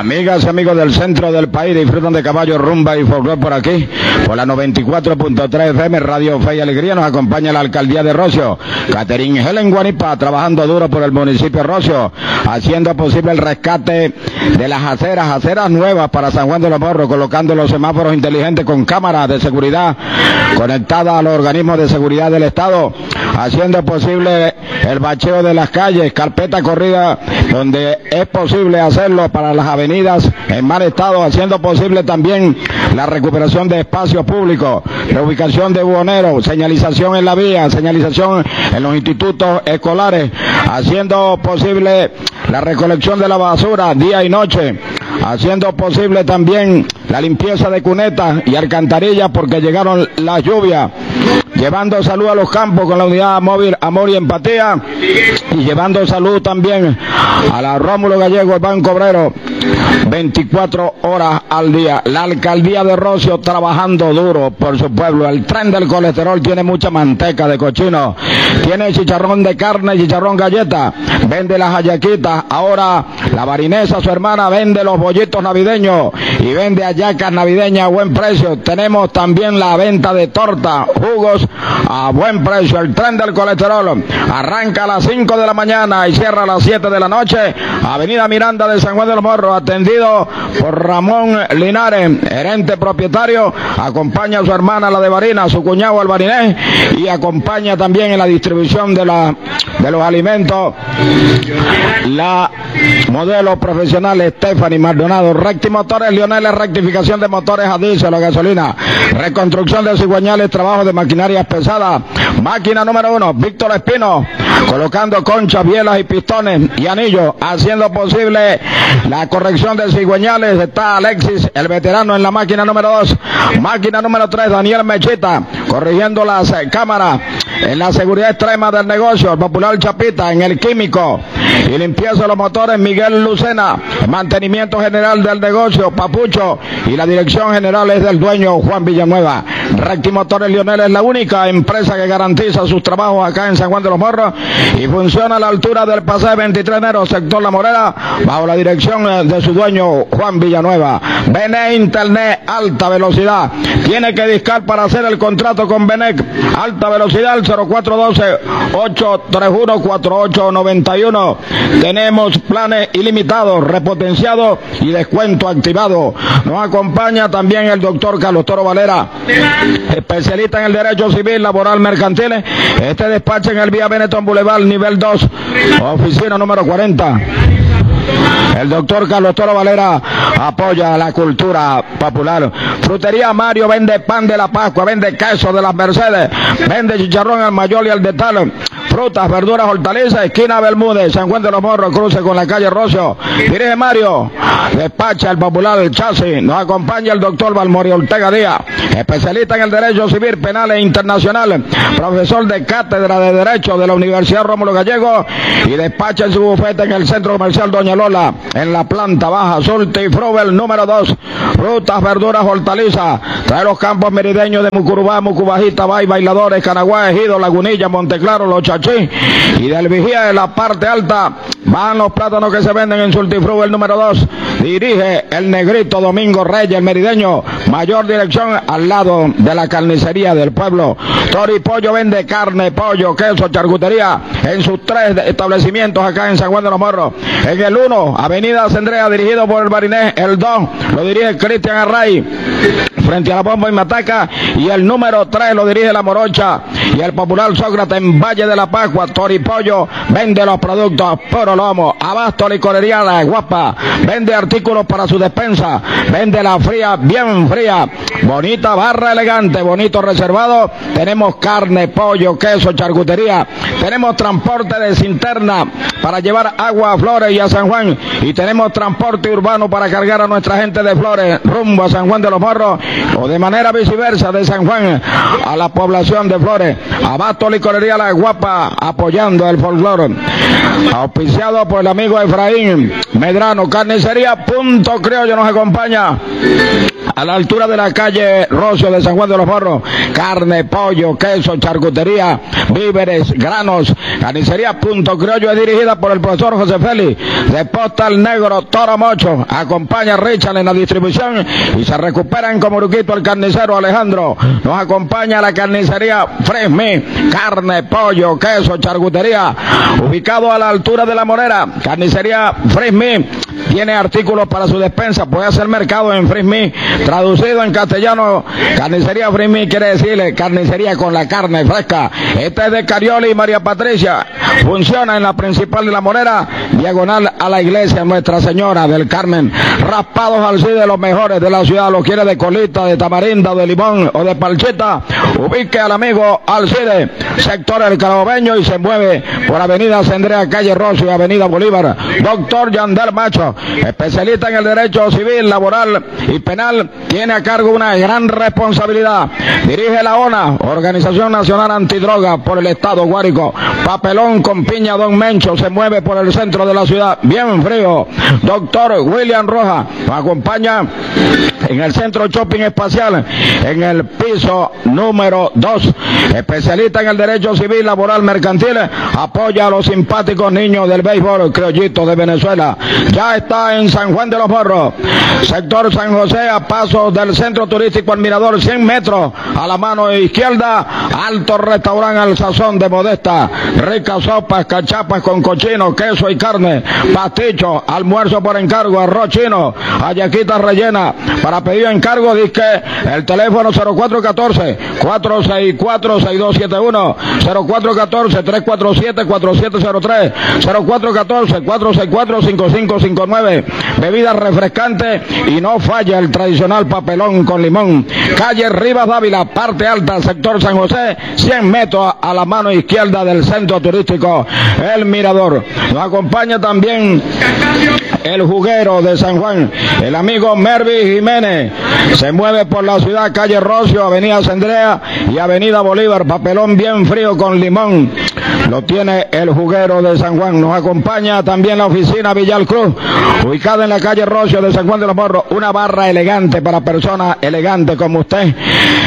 Amigas y amigos del centro del país, disfrutan de caballos, rumba y folclore por aquí, por la 94.3 FM, Radio Fe y Alegría. Nos acompaña la alcaldía de Rocio, Catherine Helen Guanipa, trabajando duro por el municipio de Rocio, haciendo posible el rescate de las aceras nuevas para San Juan de los Morros, colocando los semáforos inteligentes con cámaras de seguridad conectadas a los organismos de seguridad del Estado, haciendo posible el bacheo de las calles, carpeta corrida donde es posible hacerlo para las avenidas en mal estado, haciendo posible también la recuperación de espacios públicos, reubicación de buhoneros, señalización en la vía, señalización en los institutos escolares, haciendo posible la recolección de la basura día y noche, haciendo posible también la limpieza de cunetas y alcantarillas porque llegaron las lluvias, llevando salud a los campos con la unidad móvil Amor y Empatía, y llevando salud también a la Rómulo Gallego, el Banco Obrero, 24 horas al día. La alcaldía de Rocio trabajando duro por su pueblo. El tren del colesterol tiene mucha manteca de cochino, tiene chicharrón de carne, chicharrón galleta, vende las hallaquitas. Ahora la barinesa, su hermana, vende los bollitos navideños y vende hallacas navideñas a buen precio. Tenemos también la venta de torta, jugos a buen precio. El tren del colesterol arranca a las 5 de la mañana y cierra a las 7 de la noche. Avenida Miranda de San Juan de los Morros, atendido por Ramón Linares, gerente propietario. Acompaña a su hermana, la de Barina, su cuñado el barinés, y acompaña también en la distribución de los alimentos la modelo profesional Stephanie Maldonado. Rectimotores Lionel, rectificación de motores a diésel o gasolina, reconstrucción de cigüeñales, trabajo de maquinarias pesadas. Máquina número 1, Víctor Espino, colocando conchas, bielas y pistones y anillos, haciendo posible la corrección de cigüeñales. Está Alexis, el veterano, en la máquina número 2. Máquina número 3, Daniel Mechita, corrigiendo las cámaras en la seguridad extrema del negocio. El popular Chapita en el químico y limpieza de los motores, Miguel Lucena. Mantenimiento general del negocio, Papucho, y la dirección general es del dueño Juan Villanueva. Rectimotores Lionel es la única empresa que garantiza sus trabajos acá en San Juan de los Morros y funciona a la altura del pasaje 23 de enero, sector La Morera, bajo la dirección de su dueño Juan Villanueva. Benet Internet alta velocidad. Tiene que discar para hacer el contrato con Benet alta velocidad, al 0412-831-4891. Tenemos planes ilimitados, repotenciados y descuento activado. Nos acompaña también el doctor Carlos Toro Valera, especialista en el derecho civil, laboral, mercantil. Este despacho en el Vía Benetton Boulevard, nivel 2, oficina número 40. El doctor Carlos Toro Valera apoya la cultura popular. Frutería Mario vende pan de la Pascua, vende queso de las Mercedes, vende chicharrón al mayor y al detal, frutas, verduras, hortalizas, esquina Bermúdez, San Juan de los Morros, cruce con la calle Rocio. Dirige Mario, despacha el popular el chasis. Nos acompaña el doctor Valmori Ortega Díaz, especialista en el derecho civil, penal e internacional, profesor de cátedra de Derecho de la Universidad Rómulo Gallego, y despacha en su bufete en el Centro Comercial Doña Lola, en la planta baja, Sultifrubel número 2, frutas, verduras, hortalizas. Trae los campos merideños de Mucurubá, Mucubajita, Bay, Bailadores, Canaguá, Ejido, Lagunilla, Monteclaro, Los Chachí, y del Vigía de la parte alta van los plátanos que se venden en Sultifrubel número 2. Dirige el negrito Domingo Reyes, el merideño, mayor dirección al lado de la carnicería del pueblo. Tori Pollo vende carne, pollo, queso, charcutería en sus 3 establecimientos acá en San Juan de los Morros. En el 1, Avenida Cendrea, dirigido por el barinés. El 2 lo dirige Cristian Array, frente a la Bomba y Mataca, y el número 3 lo dirige La Morocha y el popular Sócrates en Valle de la Pascua. Toripollo vende los productos puro lomo. Abasto Licorería La Guapa vende artículos para su despensa, vende la fría, bien fría, bonita barra elegante, bonito reservado. Tenemos carne, pollo, queso, charcutería. Tenemos transporte de cinterna para llevar agua a Flores y a San Juan, y tenemos transporte urbano para cargar a nuestra gente de Flores rumbo a San Juan de los Morros, o de manera viceversa de San Juan a la población de Flores. Abasto Licorería La Guapa apoyando el folclore, auspiciado por el amigo Efraín Medrano. Carnicería Punto Criollo nos acompaña. a la altura de la calle Rocio de San Juan de los Morros, carne, pollo, queso, charcutería, víveres, granos, carnicería Punto Criollo es dirigida por el profesor José Félix, de Postal Negro Toro Mocho, acompaña a Richard en la distribución y se recuperan como Uruquito el carnicero Alejandro, nos acompaña la carnicería Fresh Meat, carne, pollo, queso, charcutería, ubicado a la altura de la Morera, carnicería Fresh Meat, tiene artículos para su despensa, puede hacer mercado en Fresh Meat, traducido en castellano, carnicería Fresh Meat quiere decirle carnicería con la carne fresca. Este es de Carioli y María Patricia, funciona en la principal de la Morera, diagonal a la iglesia Nuestra Señora del Carmen. Raspados al sí de los mejores de la ciudad, lo quiere de colita, de tamarinda, de limón o de palchita, ubique al amigo Alcide, sector El Carabobeño, y se mueve por avenida Cendrea, calle Rocio y avenida Bolívar. Doctor Yandel Macho, especialista en el derecho civil, laboral y penal, tiene a cargo una gran responsabilidad. Dirige la ONA, Organización Nacional Antidroga, por el Estado Guárico. Papelón con piña Don Mencho, se mueve por el centro de la ciudad, bien frío. Doctor William Rojas nos acompaña en el Centro Shopping Espacial, en el piso número 2, especialista en el derecho civil, laboral, mercantil, apoya a los simpáticos niños del béisbol criollito de Venezuela. Ya está en San Juan de los Morros, sector San José, a pasos del Centro Turístico El Mirador, 100 metros a la mano izquierda, alto restaurante al sazón de Modesta, ricas sopas, cachapas con cochino, queso y carne, pasticho, almuerzo por encargo, arroz chino, hallaquitas rellenas. Para pedido encargo, disque el teléfono 0414-464-6271, 0414-347-4703, 0414-464-5559. Bebidas refrescantes y no falla el tradicional papelón con limón. Calle Rivas Dávila, parte alta, sector San José, 100 metros a la mano izquierda del Centro Turístico El Mirador. Nos acompaña también el juguero de San Juan, el amigo Mervi Jiménez, se mueve por la ciudad, calle Rocio, avenida Cendrea y avenida Bolívar, papelón bien frío con limón, lo tiene el juguero de San Juan. Nos acompaña también la oficina Villal Cruz, ubicada en la calle Rocio de San Juan de los Morros, una barra elegante para personas elegantes como usted.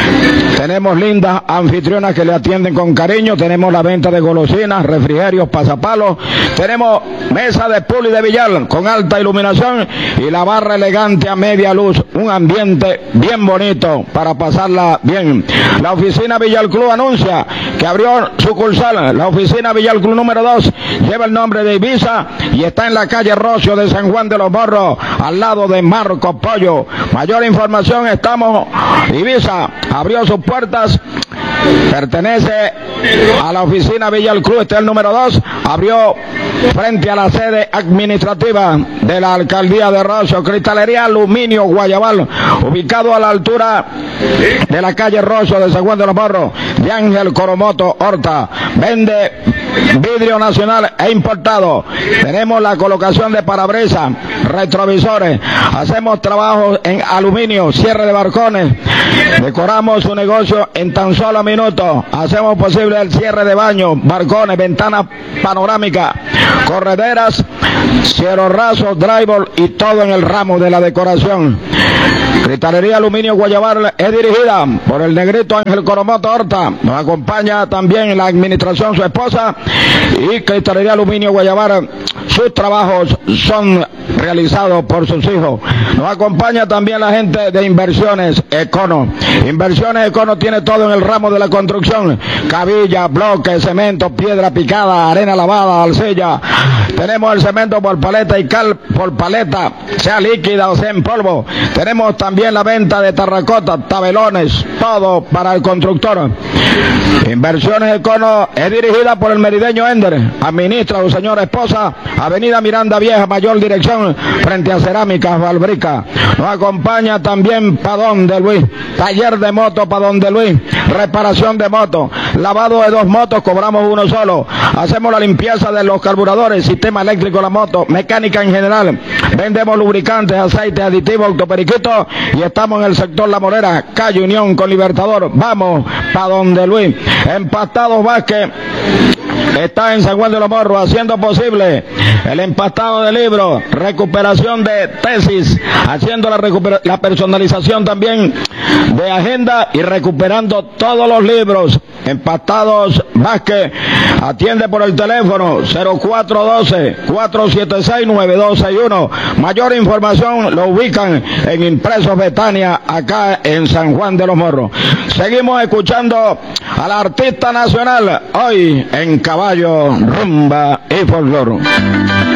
Tenemos lindas anfitrionas que le atienden con cariño, tenemos la venta de golosinas, refrigerios, pasapalos, tenemos mesa de pool y de billar con alta iluminación y la barra elegante a media luz, un ambiente bien bonito para pasarla bien. La oficina Villal Club anuncia que abrió sucursal, la oficina Villal Club número 2, lleva el nombre de Ibiza y está en la calle Rocio de San Juan de los Morros, al lado de Marco Pollo. Mayor información, estamos, Ibiza abrió sus puertas, pertenece a la oficina Villal Cruz, este es el número 2, abrió frente a la sede administrativa de la alcaldía de Rocio, Cristalería Aluminio Guayabal, ubicado a la altura de la calle Rocio de San Juan de los Morros, de Ángel Coromoto Horta, vende vidrio nacional e importado, tenemos la colocación de parabrisas, retrovisores, hacemos trabajos en aluminio, cierre de balcones, decoramos su negocio en tan solo minutos, hacemos posible el cierre de baños, balcones, ventanas panorámicas, correderas, cierros rasos, drywall y todo en el ramo de la decoración. Cristalería Aluminio Guayabal es dirigida por el negrito Ángel Coromoto Horta. Nos acompaña también en la administración su esposa, y Cristalería Aluminio Guayabal, sus trabajos son realizados por sus hijos. Nos acompaña también la gente de Inversiones Econo. Inversiones Econo tiene todo en el ramo de la construcción: cabilla, bloques, cemento, piedra picada, arena lavada, arcilla. Tenemos el cemento por paleta y cal por paleta, sea líquida o sea en polvo. Tenemos también la venta de terracota, tabelones, todo para el constructor. Inversiones Econo es dirigida por el merideño Ender, administra su señora esposa, avenida Miranda Vieja, mayor dirección, frente a Cerámicas Valbrica. Nos acompaña también Padón de Luis, taller de moto Padón de Luis, reparación de moto, lavado de 2 motos, cobramos uno solo, hacemos la limpieza de los carburadores, sistema eléctrico de la moto, mecánica en general, vendemos lubricantes, aceites, aditivos, autoperiquitos, y estamos en el sector La Morera, calle Unión con Libertador. Vamos Padón de Luis. Empastados Vázquez, está en San Juan de los Morros haciendo posible el empastado de libros, recuperación de tesis, haciendo la personalización también de agenda y recuperando todos los libros. Empastados Vázquez atiende por el teléfono 0412-476-9261. Mayor información lo ubican en Impresos Betania, acá en San Juan de los Morros. Seguimos escuchando al artista nacional hoy en Caballo, Rumba y Folclore.